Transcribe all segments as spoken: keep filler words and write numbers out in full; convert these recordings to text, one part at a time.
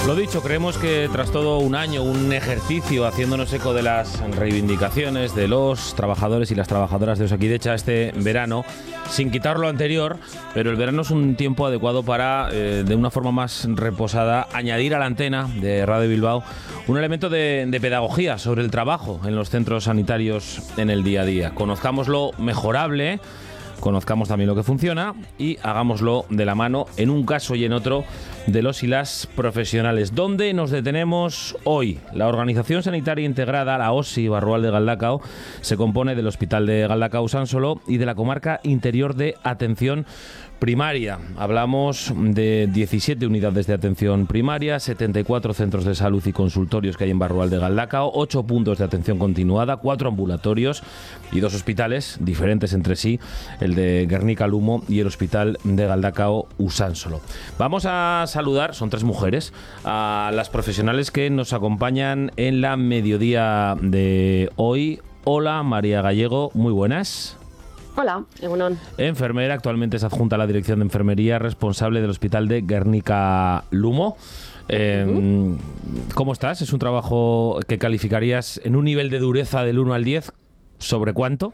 Lo dicho, creemos que tras todo un año, un ejercicio haciéndonos eco de las reivindicaciones de los trabajadores y las trabajadoras de Osakidetza este verano, sin quitar lo anterior, pero el verano es un tiempo adecuado para, eh, de una forma más reposada, añadir a la antena de Radio Bilbao un elemento de, de pedagogía sobre el trabajo en los centros sanitarios en el día a día. Conozcamos lo mejorable, conozcamos también lo que funciona y hagámoslo de la mano, en un caso y en otro, de los y las profesionales. ¿Dónde nos detenemos hoy? La Organización Sanitaria Integrada, la O S I Barrualde de Galdakao, se compone del Hospital de Galdakao-Úsansolo y de la Comarca Interior de Atención Primaria. Hablamos de diecisiete unidades de atención primaria, setenta y cuatro centros de salud y consultorios que hay en Barrualde de Galdakao, ocho puntos de atención continuada, cuatro ambulatorios y dos hospitales diferentes entre sí, el de Gernika-Lumo y el Hospital de Galdakao-Úsansolo. Vamos a saludar, son tres mujeres, a las profesionales que nos acompañan en la mediodía de hoy. Hola, María Gallego, muy buenas. Hola, Egunon. Enfermera, actualmente es adjunta a la Dirección de Enfermería, responsable del Hospital de Gernika-Lumo. Eh, uh-huh. ¿Cómo estás? ¿Es un trabajo que calificarías en un nivel de dureza del uno al diez? ¿Sobre cuánto?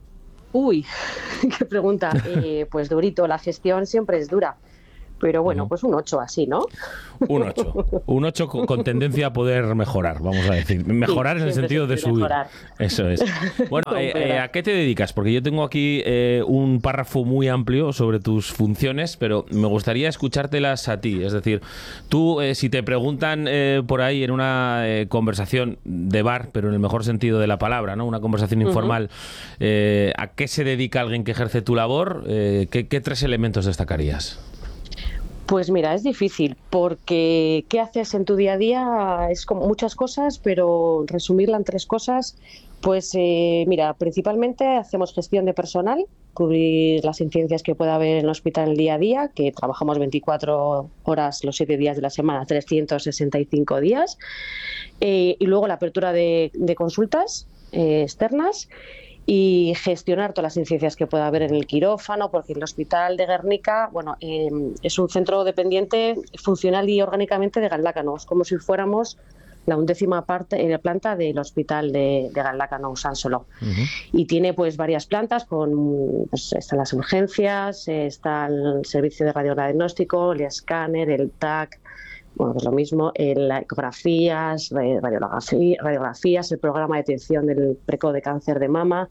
Uy, qué pregunta. eh, pues durito, la gestión siempre es dura. Pero bueno, pues un ocho así, ¿no? Un ocho. Un ocho con, con tendencia a poder mejorar, vamos a decir. Mejorar sí, en el sentido de subir. Mejorar. Eso es. Bueno, eh, eh, ¿a qué te dedicas? Porque yo tengo aquí eh, un párrafo muy amplio sobre tus funciones, pero me gustaría escuchártelas a ti. Es decir, tú, eh, si te preguntan eh, por ahí en una eh, conversación de bar, pero en el mejor sentido de la palabra, ¿no? Una conversación informal, uh-huh. eh, ¿a qué se dedica alguien que ejerce tu labor? Eh, ¿qué, qué tres elementos destacarías? Pues mira, es difícil porque ¿qué haces en tu día a día? Es como muchas cosas, pero resumirla en tres cosas, pues eh, mira, principalmente hacemos gestión de personal, cubrir las incidencias que pueda haber en el hospital el día a día, que trabajamos veinticuatro horas los siete días de la semana, trescientos sesenta y cinco días, eh, y luego la apertura de, de consultas eh, externas, y gestionar todas las incidencias que pueda haber en el quirófano, porque el Hospital de Gernika, bueno, eh, es un centro dependiente funcional y orgánicamente de Galdakao, es como si fuéramos la undécima parte en la planta del Hospital de, de Galdakao-Úsansolo. Uh-huh. Y tiene pues varias plantas, con pues, están las urgencias, está el servicio de radiodiagnóstico, el escáner, el T A C, bueno, pues lo mismo, las ecografías, radiografía, radiografías, el programa de detección del precoz de cáncer de mama.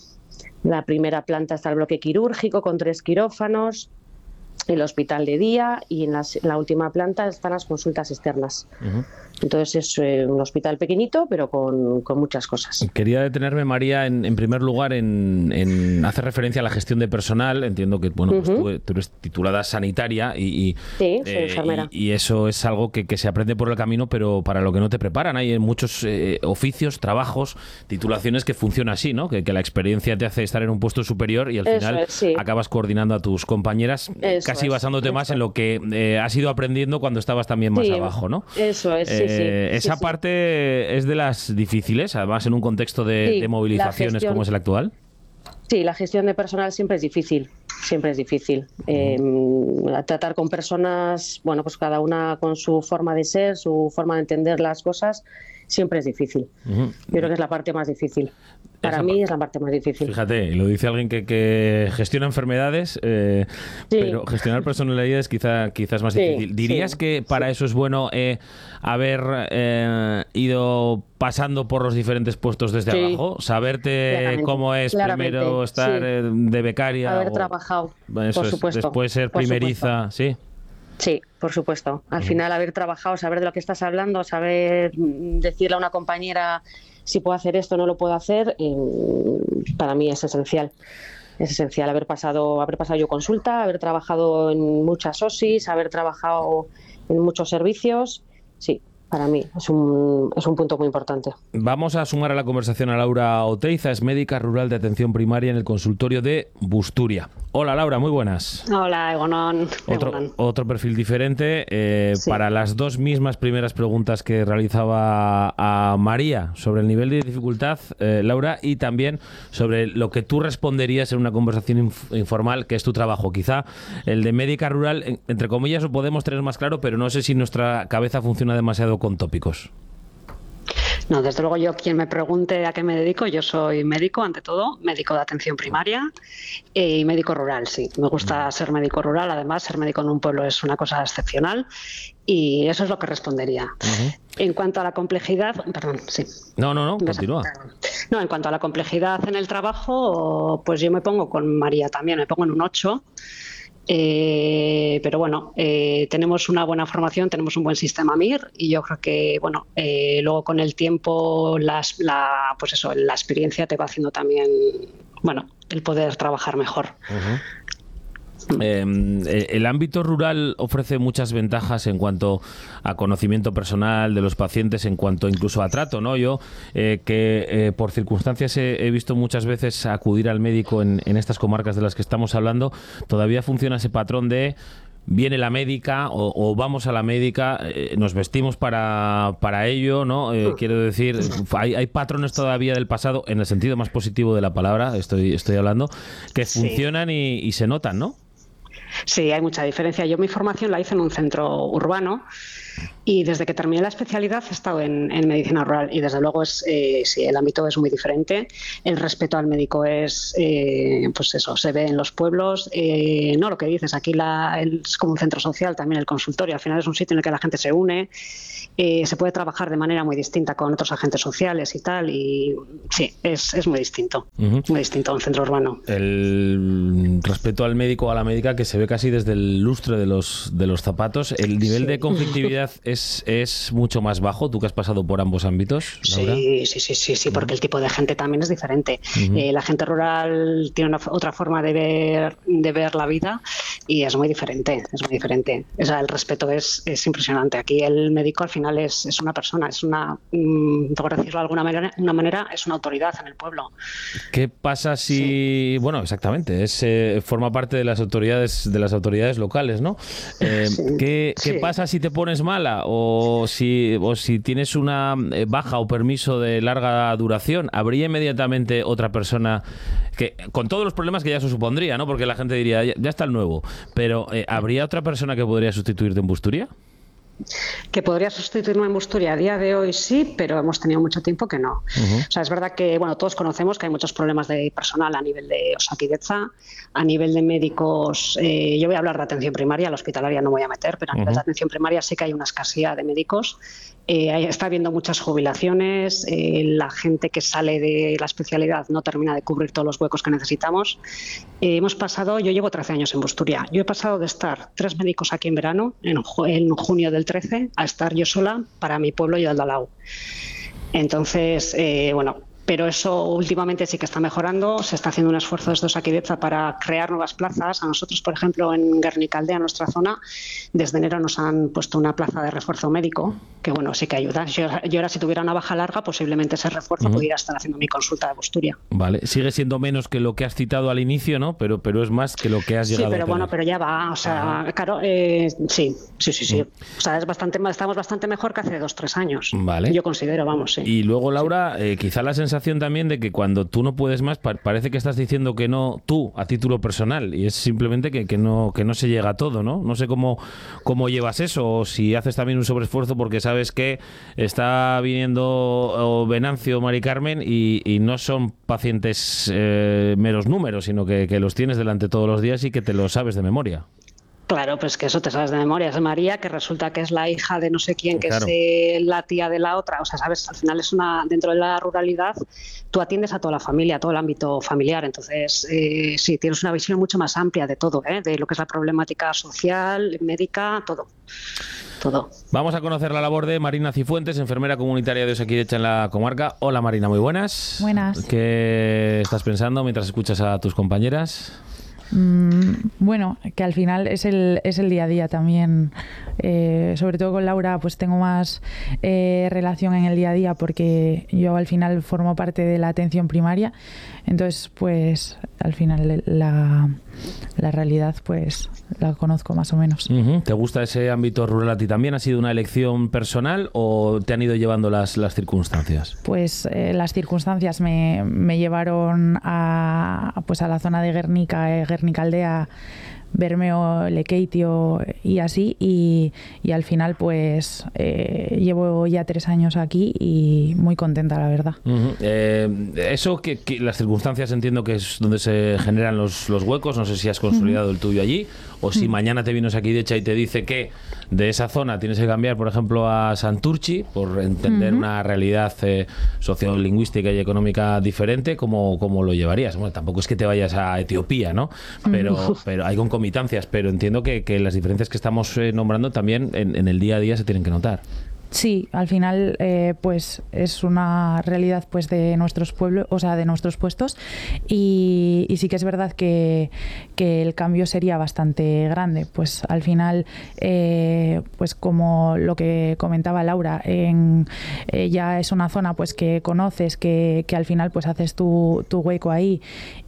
La primera planta está el bloque quirúrgico con tres quirófanos, el hospital de día, y en, las, en la última planta están las consultas externas. Uh-huh. Entonces es eh, un hospital pequeñito, pero con, con muchas cosas. Quería detenerme, María, en, en primer lugar, en, en hacer referencia a la gestión de personal. Entiendo que bueno, pues uh-huh. tú, tú eres titulada sanitaria y, y, sí, soy enfermera. Eh, y, y eso es algo que, que se aprende por el camino, pero para lo que no te preparan. Hay muchos eh, oficios, trabajos, titulaciones que funcionan así, ¿no? Que, que la experiencia te hace estar en un puesto superior y al eso final es, sí. acabas coordinando a tus compañeras, eso casi es, basándote eso. más en lo que eh, has ido aprendiendo cuando estabas también más sí, abajo, ¿no? Eso es, sí, eh, sí. Esa sí, parte sí. es de las difíciles, además en un contexto de, sí, de movilizaciones gestión, como es el actual. Sí, la gestión de personal siempre es difícil, siempre es difícil. Uh-huh. Eh, tratar con personas, bueno, pues cada una con su forma de ser, su forma de entender las cosas, siempre es difícil. Uh-huh. Yo creo que es la parte más difícil. Para Esa mí parte. es la parte más difícil. Fíjate, lo dice alguien que, que gestiona enfermedades, eh, sí. pero gestionar personalidades quizá, quizás más sí, difícil. ¿Dirías sí, que para sí. eso es bueno eh, haber eh, ido pasando por los diferentes puestos desde sí. abajo? ¿Saberte claramente, cómo es primero estar sí. de becaria? Haber o, trabajado, eso por es, supuesto. Después ser por primeriza, supuesto. ¿sí? Sí, por supuesto. Al uh-huh. final haber trabajado, saber de lo que estás hablando, saber decirle a una compañera si puedo hacer esto o no lo puedo hacer, eh, para mí es esencial. Es esencial haber pasado, haber pasado yo consulta, haber trabajado en muchas O S Is, haber trabajado en muchos servicios. Sí, para mí es un, es un punto muy importante. Vamos a sumar a la conversación a Laura Oteiza, es médica rural de atención primaria en el consultorio de Busturia. Hola Laura, muy buenas. Hola, Egonon. Otro, Egonon. otro perfil diferente. Eh, Sí. Para las dos mismas primeras preguntas que realizaba a María sobre el nivel de dificultad, eh, Laura, y también sobre lo que tú responderías en una conversación inf- informal, que es tu trabajo. Quizá el de médica rural, en- entre comillas, lo podemos tener más claro, pero no sé si nuestra cabeza funciona demasiado con tópicos. No, desde luego yo, quien me pregunte a qué me dedico, yo soy médico, ante todo, médico de atención primaria y médico rural, sí. Me gusta ser médico rural, además ser médico en un pueblo es una cosa excepcional y eso es lo que respondería. Uh-huh. En cuanto a la complejidad, perdón, sí. No, no, no, ¿Ves? continúa. No, en cuanto a la complejidad en el trabajo, pues yo me pongo con María también, me pongo en un ocho. Eh, pero bueno, eh, tenemos una buena formación, tenemos un buen sistema M I R y yo creo que bueno, eh, luego con el tiempo las, la, pues eso, la experiencia te va haciendo también, bueno, el poder trabajar mejor. Uh-huh. Eh, el ámbito rural ofrece muchas ventajas en cuanto a conocimiento personal de los pacientes, en cuanto incluso a trato, ¿no? Yo, eh, que eh, por circunstancias he, he visto muchas veces acudir al médico en, en estas comarcas de las que estamos hablando, todavía funciona ese patrón de viene la médica o, o vamos a la médica, eh, nos vestimos para, para ello, ¿no? Eh, quiero decir, hay, hay patrones todavía del pasado, en el sentido más positivo de la palabra, estoy, estoy hablando, que Sí. funcionan y, y se notan, ¿no? Sí, hay mucha diferencia. Yo mi formación la hice en un centro urbano y desde que terminé la especialidad he estado en, en medicina rural y desde luego es eh, sí, el ámbito es muy diferente. El respeto al médico es, eh, pues eso, se ve en los pueblos. Eh, no lo que dices, aquí la, el, es como un centro social también el consultorio. Al final es un sitio en el que la gente se une. Eh, se puede trabajar de manera muy distinta con otros agentes sociales y tal y sí, es, es muy distinto. Uh-huh. Muy distinto a un centro urbano. El respeto al médico o a la médica que se ve casi desde el lustre de los de los zapatos. El nivel Sí. de conflictividad es, es mucho más bajo. Tú que has pasado por ambos ámbitos, Laura. Sí, sí, sí, sí, sí, porque el tipo de gente también es diferente. Uh-huh. Eh, la gente rural tiene una, otra forma de ver, de ver la vida y es muy diferente, es muy diferente. O sea, el respeto es, es impresionante. Aquí el médico al final es, es una persona, es una, mm, por decirlo de alguna manera, una manera, es una autoridad en el pueblo. ¿Qué pasa si, sí. bueno, exactamente, es eh, forma parte de las autoridades de las autoridades locales, ¿no? Eh, Sí. ¿Qué, qué Sí. pasa si te pones mala o si o si tienes una eh, baja o permiso de larga duración? ¿Habría inmediatamente otra persona que, con todos los problemas que ya se supondría, ¿no? Porque la gente diría, ya, ya está el nuevo, pero eh, ¿habría otra persona que podría sustituirte en Busturia? Que podría sustituirme en Busturia a día de hoy sí, pero hemos tenido mucho tiempo que no. Uh-huh. O sea, es verdad que bueno, todos conocemos que hay muchos problemas de personal a nivel de Osakidetza, a nivel de médicos. Eh, yo voy a hablar de atención primaria, la hospitalaria no voy a meter, pero a nivel Uh-huh. de atención primaria sí que hay una escasez de médicos. Eh, hay- está habiendo muchas jubilaciones, eh, la gente que sale de la especialidad no termina de cubrir todos los huecos que necesitamos. Eh, hemos pasado, yo llevo trece años en Busturia, yo he pasado de estar tres médicos aquí en verano, en, ju- en junio del trece, a estar yo sola para mi pueblo y Aldalau. Entonces, eh, bueno, pero eso últimamente sí que está mejorando, se está haciendo un esfuerzo desde Osakidetza para crear nuevas plazas. A nosotros, por ejemplo, en Guernicaldea, nuestra zona, desde enero nos han puesto una plaza de refuerzo médico, que bueno, sí que ayuda. Yo, yo ahora si tuviera una baja larga, posiblemente ese refuerzo Uh-huh. pudiera estar haciendo mi consulta de Busturia. Vale, sigue siendo menos que lo que has citado al inicio, ¿no? Pero, pero es más que lo que has Sí, llegado pero a bueno, tener. pero ya va, o sea, Ajá. claro, eh, sí, sí, sí, sí. O sea, es bastante, estamos bastante mejor que hace dos, tres años. Vale. Yo considero, vamos, sí. Y luego, Laura, eh, quizá la sensación también de que cuando tú no puedes más, pa- parece que estás diciendo que no tú, a título personal, y es simplemente que, que no que no se llega a todo, ¿no? No sé cómo, cómo llevas eso, o si haces también un sobreesfuerzo porque sabes que está viniendo o Venancio o Mari Carmen y, y no son pacientes eh, meros números, sino que, que los tienes delante todos los días y que te lo sabes de memoria. Claro, pues que eso te sabes de memoria. Es María, que resulta que es la hija de no sé quién, que Claro. es eh, la tía de la otra. O sea, sabes, al final es una, dentro de la ruralidad, tú atiendes a toda la familia, a todo el ámbito familiar. Entonces, eh, sí, tienes una visión mucho más amplia de todo, ¿eh? De lo que es la problemática social, médica, todo. Todo. Vamos a conocer la labor de Marina Cifuentes, enfermera comunitaria de Osakidetza en la comarca. Hola Marina, muy buenas. Buenas. ¿Qué estás pensando mientras escuchas a tus compañeras? Mm, bueno, que al final es el, es el día a día también. Eh, sobre todo con Laura pues tengo más eh, relación en el día a día porque yo al final formo parte de la atención primaria, entonces pues al final la, la realidad pues la conozco más o menos. Uh-huh. ¿Te gusta ese ámbito rural a ti también? ¿Ha sido una elección personal o te han ido llevando las, las circunstancias? Pues eh, las circunstancias me, me llevaron a, pues a la zona de Guernica, eh, Guernica Aldea, Bermeo, Lekeitio y así, y, y al final pues eh, llevo ya tres años aquí y muy contenta, la verdad. Uh-huh. eh, eso que, que las circunstancias entiendo que es donde se generan los, los huecos, no sé si has consolidado uh-huh. el tuyo allí o si uh-huh. mañana te vienes aquí de hecha y te dice que de esa zona tienes que cambiar, por ejemplo, a Santurchi por entender uh-huh. una realidad eh, sociolingüística y económica diferente, ¿cómo, cómo lo llevarías? Bueno, tampoco es que te vayas a Etiopía, ¿no? Pero, uh-huh. pero hay concomitancias, pero entiendo que, que las diferencias que estamos eh, nombrando también en, en el día a día se tienen que notar. Sí, al final eh, pues es una realidad pues de nuestros pueblos, o sea, de nuestros puestos y, y sí que es verdad que, que el cambio sería bastante grande. Pues al final, eh, pues como lo que comentaba Laura, en, eh, ya es una zona pues que conoces, que, que al final pues haces tu, tu hueco ahí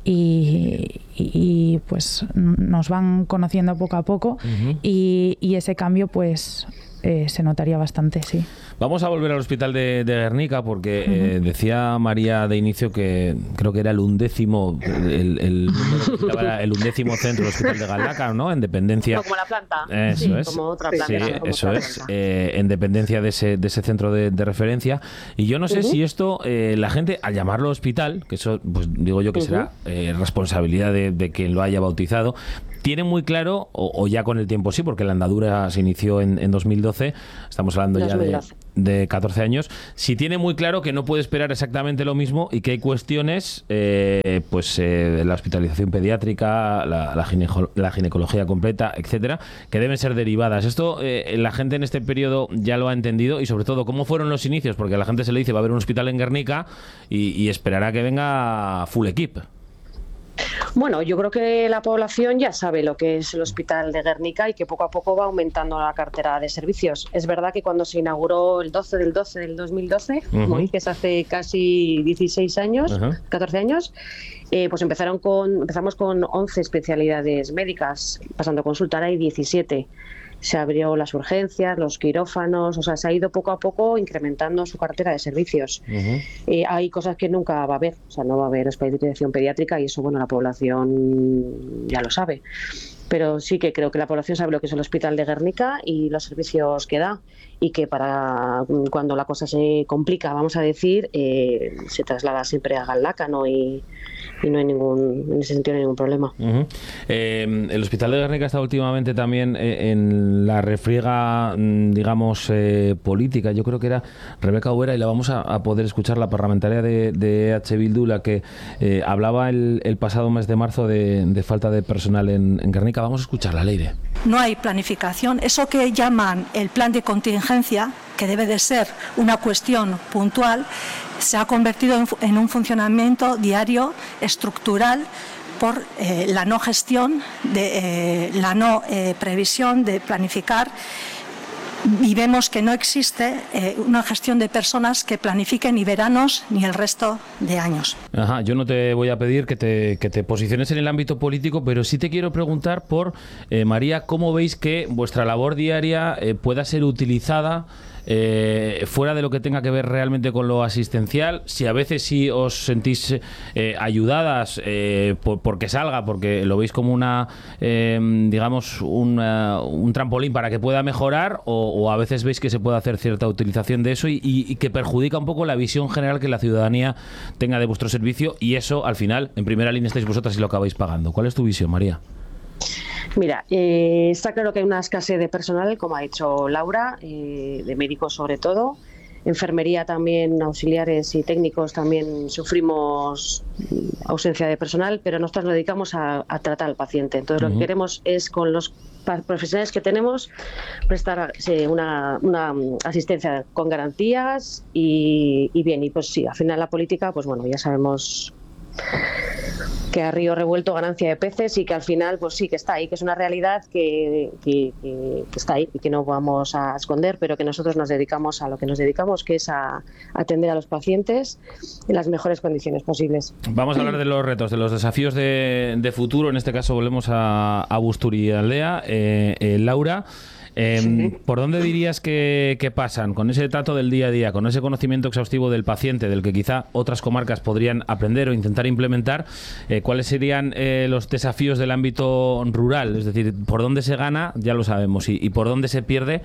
y, y, y pues nos van conociendo poco a poco uh-huh. y, y ese cambio pues Eh, se notaría bastante, sí. Vamos a volver al hospital de, de Guernica porque uh-huh. eh, decía María de inicio que creo que era el undécimo el, el, era el undécimo centro del hospital de Galdacano, ¿no? En dependencia. No, como la planta. Eso sí, es. Como otra planta. Sí, como eso otra es. planta. Eh, en dependencia de ese, de ese centro de, de referencia. Y yo no sé uh-huh. si esto, eh, la gente, al llamarlo hospital, que eso, pues digo yo que uh-huh. será eh, responsabilidad de, de quien lo haya bautizado, tiene muy claro, o, o ya con el tiempo sí, porque la andadura se inició en, en dos mil doce, estamos hablando ya de, de catorce años, si tiene muy claro que no puede esperar exactamente lo mismo y que hay cuestiones, eh, pues eh, la hospitalización pediátrica, la, la, gineco, la ginecología completa, etcétera, que deben ser derivadas. Esto eh, la gente en este periodo ya lo ha entendido y sobre todo, ¿cómo fueron los inicios? Porque a la gente se le dice va a haber un hospital en Guernica y, y esperará que venga full equip. Bueno, yo creo que la población ya sabe lo que es el Hospital de Guernica y que poco a poco va aumentando la cartera de servicios. Es verdad que cuando se inauguró el doce del doce del dos mil doce, uh-huh. como dices, hace casi dieciséis años, uh-huh. catorce años, eh, pues empezaron con, empezamos con once especialidades médicas, pasando a consultar hay diecisiete. Se abrió las urgencias, los quirófanos, o sea, se ha ido poco a poco incrementando su cartera de servicios. Uh-huh. Eh, hay cosas que nunca va a haber, o sea, no va a haber hospitalización pediátrica y eso, bueno, la población ya lo sabe. Pero sí que creo que la población sabe lo que es el Hospital de Guernica y los servicios que da y que para cuando la cosa se complica, vamos a decir, eh, se traslada siempre a Galdacano y, y no hay ningún, en ese sentido no hay ningún problema. Uh-huh. Eh, el Hospital de Guernica está últimamente también eh, en la refriega, digamos, eh, política. Yo creo que era Rebeca Ubera y la vamos a, a poder escuchar, la parlamentaria de, de E H Bildu, la que eh, hablaba el, el pasado mes de marzo de, de falta de personal en, en Guernica. Vamos a escucharla, Leire. No hay planificación. Eso que llaman el plan de contingencia, que debe de ser una cuestión puntual, se ha convertido en, en un funcionamiento diario, estructural, por eh, la no gestión, de, eh, la no eh, previsión de planificar. Y vemos que no existe eh, una gestión de personas que planifiquen ni veranos ni el resto de años. Ajá, yo no te voy a pedir que te, que te posiciones en el ámbito político, pero sí te quiero preguntar por, eh, María, ¿cómo veis que vuestra labor diaria eh, pueda ser utilizada Eh, fuera de lo que tenga que ver realmente con lo asistencial? Si a veces sí os sentís eh, ayudadas eh, por, porque salga, porque lo veis como una eh, digamos una, un trampolín para que pueda mejorar, o, o a veces veis que se puede hacer cierta utilización de eso y, y, y que perjudica un poco la visión general que la ciudadanía tenga de vuestro servicio, y eso al final en primera línea estáis vosotras y lo acabáis pagando. ¿Cuál es tu visión, María? Mira, eh, está claro que hay una escasez de personal, como ha dicho Laura, eh, de médicos sobre todo. Enfermería también, auxiliares y técnicos también sufrimos ausencia de personal, pero nosotros nos dedicamos a, a tratar al paciente. Entonces, uh-huh. lo que queremos es, con los profesionales que tenemos, prestar eh, una, una asistencia con garantías y, y bien. Y pues sí, al final la política, pues bueno, ya sabemos que a río revuelto ganancia de peces, y que al final pues sí que está ahí, que es una realidad que, que, que, que está ahí y que no vamos a esconder, pero que nosotros nos dedicamos a lo que nos dedicamos, que es a atender a los pacientes en las mejores condiciones posibles. Vamos a hablar de los retos, de los desafíos de, de futuro. En este caso volvemos a, a Busturialdea. Eh, eh, Laura, Eh, sí. ¿Por dónde dirías que, que pasan con ese trato del día a día, con ese conocimiento exhaustivo del paciente, del que quizá otras comarcas podrían aprender o intentar implementar? Eh, ¿Cuáles serían eh, los desafíos del ámbito rural? Es decir, ¿por dónde se gana? Ya lo sabemos. ¿Y, y por dónde se pierde?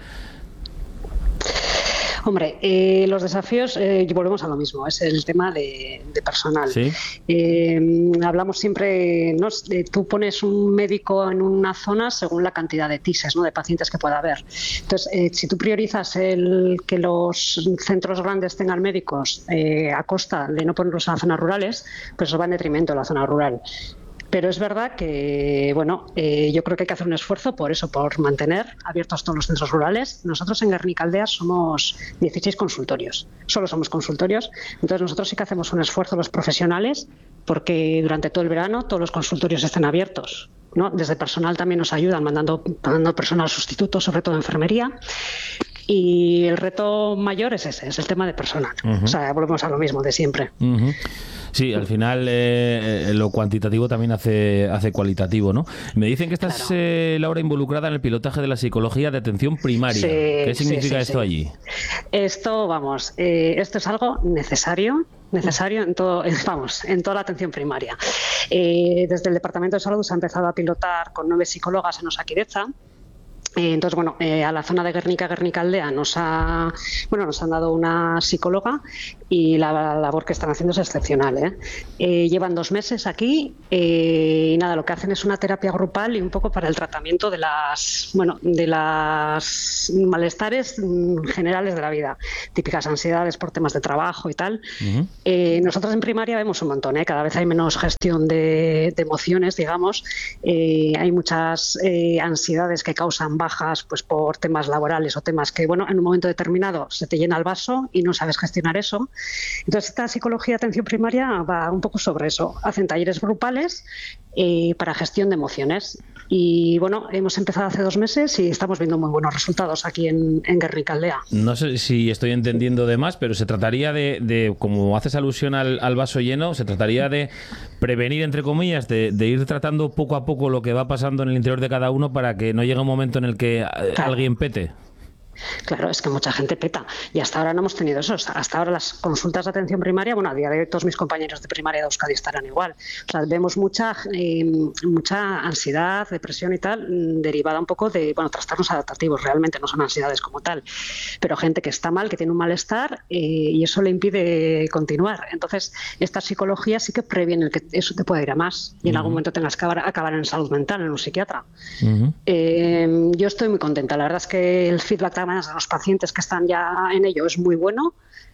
Hombre, eh, los desafíos, eh, volvemos a lo mismo, es el tema de, de personal. ¿Sí? Eh, hablamos siempre, ¿no? De, tú pones un médico en una zona según la cantidad de tises, ¿no? De pacientes que pueda haber. Entonces, eh, si tú priorizas el que los centros grandes tengan médicos eh, a costa de no ponerlos en las zonas rurales, pues eso va en detrimento de la zona rural. Pero es verdad que, bueno, eh, yo creo que hay que hacer un esfuerzo por eso, por mantener abiertos todos los centros rurales. Nosotros en Gernika-Aldea somos dieciséis consultorios, solo somos consultorios. Entonces nosotros sí que hacemos un esfuerzo los profesionales porque durante todo el verano todos los consultorios estén abiertos, ¿no? Desde personal también nos ayudan mandando, mandando personal sustituto, sobre todo de enfermería. Y el reto mayor es ese, es el tema de personal. Uh-huh. O sea, volvemos a lo mismo de siempre. Uh-huh. Sí, al final eh, lo cuantitativo también hace, hace cualitativo, ¿no? Me dicen que estás, claro. eh, Laura, involucrada en el pilotaje de la psicología de atención primaria. Sí, ¿qué significa sí, sí, esto sí. allí? Esto, vamos, eh, esto es algo necesario. necesario en todo, vamos, en toda la atención primaria. Eh, desde el Departamento de Salud se ha empezado a pilotar con nueve psicólogas en Osakidetza. Entonces, bueno, eh, a la zona de Gernika, Gernika-Aldea nos ha, bueno, nos han dado una psicóloga y la, la labor que están haciendo es excepcional, ¿eh? Eh, llevan dos meses aquí eh, y nada, lo que hacen es una terapia grupal y un poco para el tratamiento de las, bueno, de las malestares generales de la vida, típicas ansiedades por temas de trabajo y tal. Uh-huh. Eh, nosotros en primaria vemos un montón, ¿eh? Cada vez hay menos gestión de, de emociones, digamos. Eh, hay muchas eh, ansiedades que causan bajas pues por temas laborales o temas que, bueno, en un momento determinado se te llena el vaso y no sabes gestionar eso. Entonces, esta psicología de atención primaria va un poco sobre eso. Hacen talleres grupales eh, para gestión de emociones. Y, bueno, hemos empezado hace dos meses y estamos viendo muy buenos resultados aquí en, en Gernika-Aldea. No sé si estoy entendiendo de más, pero se trataría de, de como haces alusión al, al vaso lleno, se trataría de prevenir, entre comillas, de, de ir tratando poco a poco lo que va pasando en el interior de cada uno para que no llegue un momento en el que claro. alguien pete. Claro, es que mucha gente peta y hasta ahora no hemos tenido eso. Hasta ahora las consultas de atención primaria, bueno, a día de hoy todos mis compañeros de primaria de Euskadi estarán igual. O sea, vemos mucha eh, mucha ansiedad, depresión y tal, derivada un poco de, bueno, trastornos adaptativos. Realmente no son ansiedades como tal, pero gente que está mal, que tiene un malestar eh, y eso le impide continuar. Entonces, esta psicología sí que previene el que eso te pueda ir a más y en uh-huh. algún momento tengas que acabar, acabar en salud mental, en un psiquiatra. Uh-huh. Eh, yo estoy muy contenta. La verdad es que el feedback de los pacientes que están ya en ello es muy bueno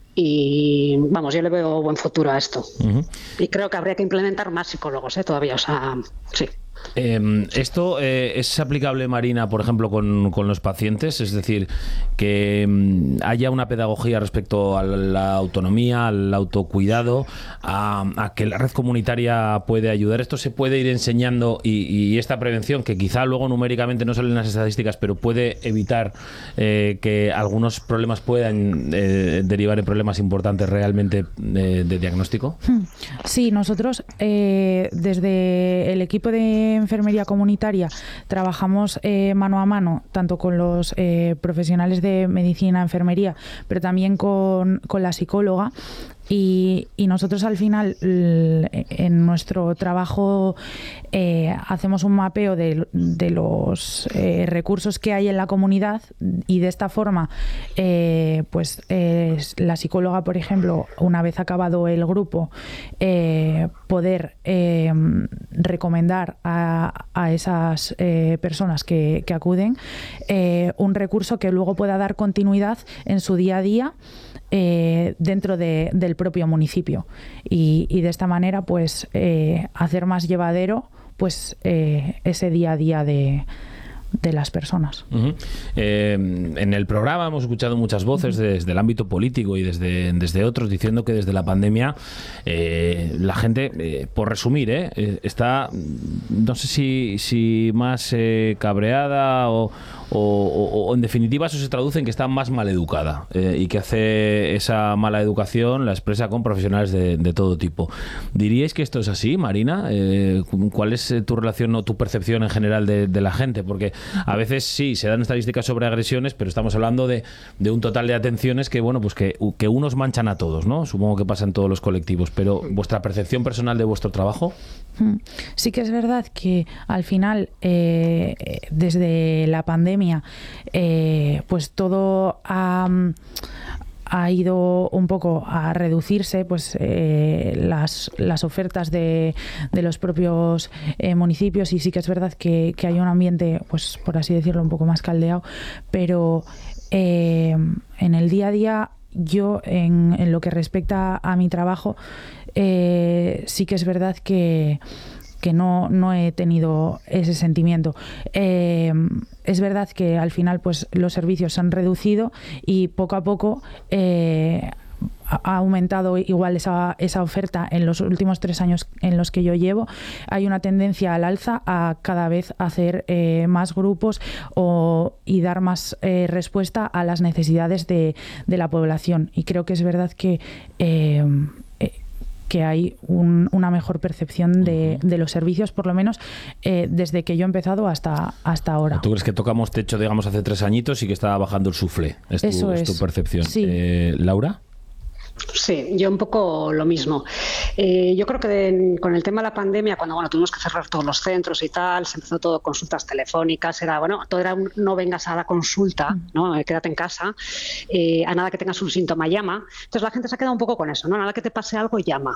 y vamos, yo le veo buen futuro a esto. Uh-huh. Y creo que habría que implementar más psicólogos ¿eh? todavía, o sea, sí. Eh, ¿Esto eh, es aplicable, Marina, por ejemplo, con, con los pacientes? Es decir, que um, haya una pedagogía respecto a la autonomía, al autocuidado, a, a que la red comunitaria puede ayudar. ¿Esto se puede ir enseñando y, y esta prevención, que quizá luego numéricamente no sale en las estadísticas, pero puede evitar eh, que algunos problemas puedan eh, derivar en problemas importantes realmente eh, de diagnóstico? Sí, nosotros eh, desde el equipo de enfermería comunitaria trabajamos eh, mano a mano tanto con los eh, profesionales de medicina, enfermería, pero también con, con la psicóloga. Y, y nosotros al final en nuestro trabajo eh, hacemos un mapeo de, de los eh, recursos que hay en la comunidad y de esta forma eh, pues eh, la psicóloga, por ejemplo, una vez acabado el grupo, eh, poder eh, recomendar a, a esas eh, personas que, que acuden eh, un recurso que luego pueda dar continuidad en su día a día Eh, dentro de, del propio municipio y, y de esta manera pues eh, hacer más llevadero pues eh, ese día a día de, de las personas. Uh-huh. Eh, en el programa hemos escuchado muchas voces uh-huh. desde el ámbito político y desde, desde otros diciendo que desde la pandemia eh, la gente, eh, por resumir, eh, está, no sé si, si más eh, cabreada o, o, o, o en definitiva eso se traduce en que está más maleducada eh, y que hace esa mala educación la expresa con profesionales de, de todo tipo. ¿Diríais que esto es así, Marina? Eh, ¿Cuál es tu relación o tu percepción en general de, de la gente? Porque a veces sí, se dan estadísticas sobre agresiones, pero estamos hablando de, de un total de atenciones que, bueno, pues que, que unos manchan a todos, ¿no? Supongo que pasa en todos los colectivos, pero ¿vuestra percepción personal de vuestro trabajo? Sí que es verdad que al final, eh, desde la pandemia, eh, pues todo ha... ha ido un poco a reducirse pues eh, las, las ofertas de, de los propios eh, municipios, y sí que es verdad que, que hay un ambiente, pues por así decirlo, un poco más caldeado, pero eh, en el día a día yo, en, en lo que respecta a mi trabajo, eh, sí que es verdad que que no, no he tenido ese sentimiento. Eh, es verdad que al final pues los servicios se han reducido y poco a poco eh, ha aumentado igual esa, esa oferta en los últimos tres años en los que yo llevo. Hay una tendencia al alza a cada vez hacer eh, más grupos o, y dar más eh, respuesta a las necesidades de, de la población. Y creo que es verdad que eh, que hay un, una mejor percepción de, de los servicios, por lo menos eh, desde que yo he empezado hasta, hasta ahora. ¿Tú crees que tocamos techo, digamos, hace tres añitos y que estaba bajando el suflé? ¿Es, Eso tu, es. es tu percepción? Sí. Eh, ¿Laura? Sí, yo un poco lo mismo. Eh, yo creo que de, con el tema de la pandemia, cuando bueno tuvimos que cerrar todos los centros y tal, se empezó todo consultas telefónicas, era bueno, todo era un, no vengas a la consulta, ¿no? Eh, quédate en casa, eh, a nada que tengas un síntoma llama. Entonces la gente se ha quedado un poco con eso, ¿no? A nada que te pase algo llama.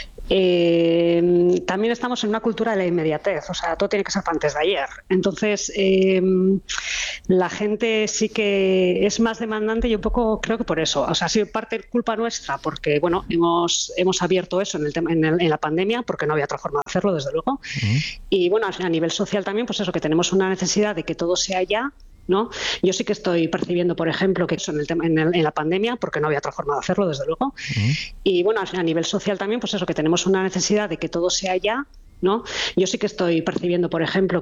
Eh, también estamos en una cultura de la inmediatez, o sea, todo tiene que ser para antes de ayer. Entonces eh, la gente sí que es más demandante y un poco creo que por eso, o sea, ha sido parte culpa nuestra, porque bueno, hemos hemos abierto eso en el tema en, el, en la pandemia, porque no había otra forma de hacerlo, desde luego. Uh-huh. Y bueno, a nivel social también, pues eso, que tenemos una necesidad de que todo sea ya, ¿no? Yo sí que estoy percibiendo, por ejemplo, que eso en, el tema, en, el, en la pandemia, porque no había otra forma de hacerlo, desde luego. Uh-huh. Y bueno, a nivel social también, pues eso, que tenemos una necesidad de que todo sea ya, ¿no? Yo sí que estoy percibiendo, por ejemplo,